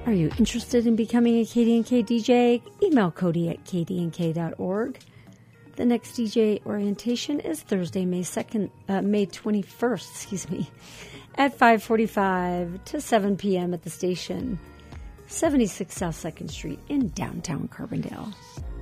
Are you interested in becoming a KDNK DJ? Email Cody at kdnk.org. The next DJ orientation is Thursday, May 21st, at 5:45 to 7 p.m. at the station, 76 South 2nd Street in downtown Carbondale.